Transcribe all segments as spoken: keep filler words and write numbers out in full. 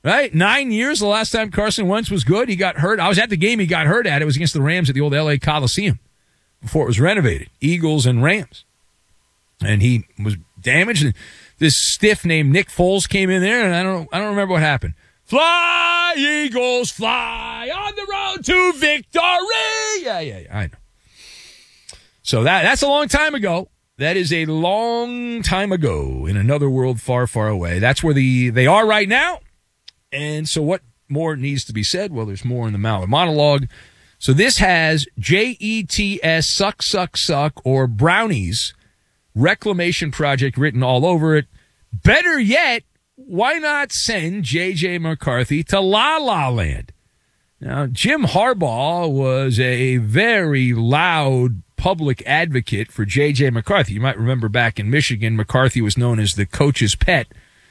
Right? Nine years the last time Carson Wentz was good. He got hurt. I was at the game he got hurt at. It was against the Rams at the old L A Coliseum before it was renovated. Eagles and Rams. And he was damaged. And this stiff named Nick Foles came in there, and I don't I don't remember what happened. Fly, Eagles, fly on the road to victory. Yeah, yeah, yeah, I know. So that that's a long time ago. That is a long time ago in another world far, far away. That's where the they are right now. And so what more needs to be said? Well, there's more in the Maller monologue. So this has J E T S, suck, suck, suck, or Brownies reclamation project written all over it. Better yet, why not send J J McCarthy to La La Land? Now, Jim Harbaugh was a very loud public advocate for J J McCarthy. You might remember back in Michigan, McCarthy was known as the coach's pet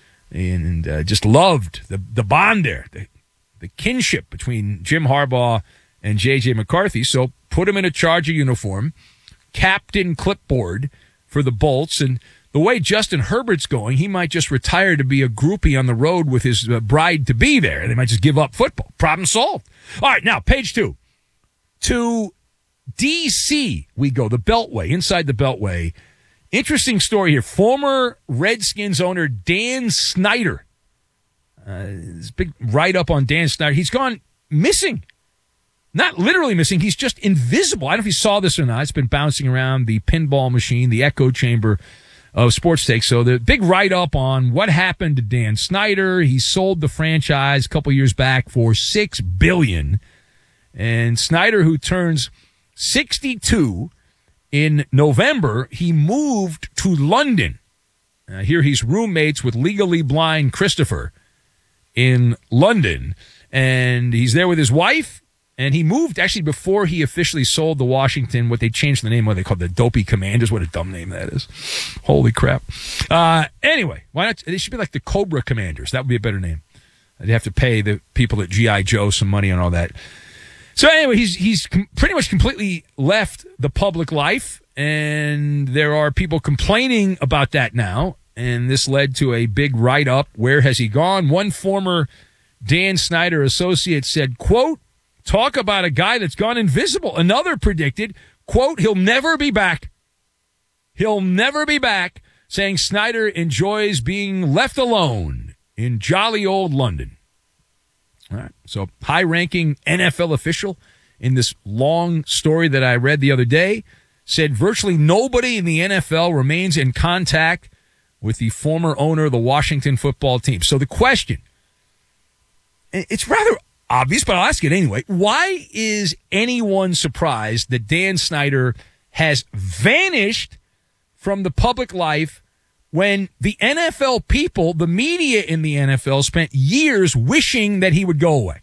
and uh, just loved the, the bond there, the, the kinship between Jim Harbaugh and J J McCarthy. So put him in a Charger uniform, captain clipboard for the Bolts, and the way Justin Herbert's going, he might just retire to be a groupie on the road with his uh, bride-to-be there. They might just give up football. Problem solved. All right, now, page two. To D C we go, the Beltway, inside the Beltway. Interesting story here. Former Redskins owner Dan Snyder. Uh, this big write-up on Dan Snyder. He's gone missing. Not literally missing. He's just invisible. I don't know if you saw this or not. It's been bouncing around the pinball machine, the echo chamber of Sports Take. So the big write-up on what happened to Dan Snyder. He sold the franchise a couple years back for six billion dollars. And Snyder, who turns sixty-two in November, he moved to London. Uh, here he's roommates with Legally Blind Christopher in London. And he's there with his wife. And he moved actually before he officially sold the Washington, what they changed the name, what they called the Dopey Commanders. What a dumb name that is. Holy crap. Uh, anyway, why not? They should be like the Cobra Commanders. That would be a better name. They'd have to pay the people at G I. Joe some money on all that. So anyway, he's he's com- pretty much completely left the public life, and there are people complaining about that now, and this led to a big write-up. Where has he gone? One former Dan Snyder associate said, quote, talk about a guy that's gone invisible. Another predicted, quote, he'll never be back. He'll never be back, saying Snyder enjoys being left alone in jolly old London. All right. So high-ranking N F L official in this long story that I read the other day said virtually nobody in the N F L remains in contact with the former owner of the Washington football team. So the question, it's rather obvious, but I'll ask it anyway. Why is anyone surprised that Dan Snyder has vanished from the public life when the N F L people, the media in the N F L, spent years wishing that he would go away?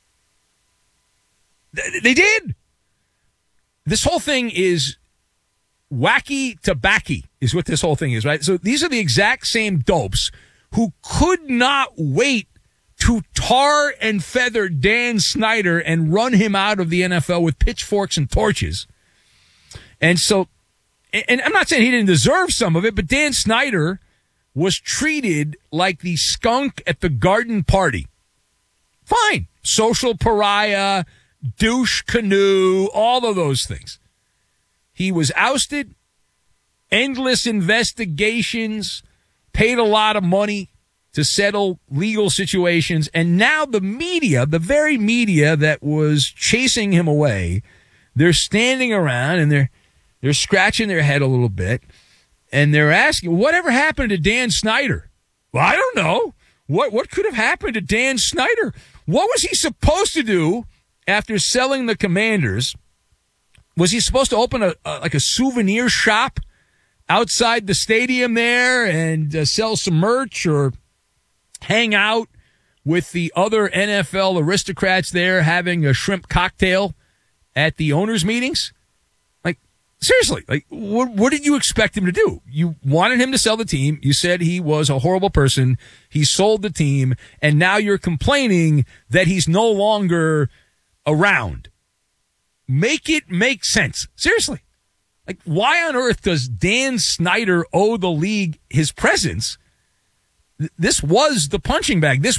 They did. This whole thing is wacky to backy is what this whole thing is, right? So these are the exact same dopes who could not wait to tar and feather Dan Snyder and run him out of the N F L with pitchforks and torches. And so, and I'm not saying he didn't deserve some of it, but Dan Snyder was treated like the skunk at the garden party. Fine. Social pariah, douche canoe, all of those things. He was ousted, endless investigations, paid a lot of money to settle legal situations, and now the media, the very media that was chasing him away, they're standing around and they're they're scratching their head a little bit, and they're asking, whatever happened to Dan Snyder? Well, I don't know. What what could have happened to Dan Snyder? What was he supposed to do after selling the Commanders? Was he supposed to open a, a like a souvenir shop outside the stadium there and uh, sell some merch, or hang out with the other N F L aristocrats there having a shrimp cocktail at the owners' meetings? Like, seriously, like, what, what did you expect him to do? You wanted him to sell the team. You said he was a horrible person. He sold the team, and now you're complaining that he's no longer around. Make it make sense. Seriously. Like, why on earth does Dan Snyder owe the league his presence? This was the punching bag. This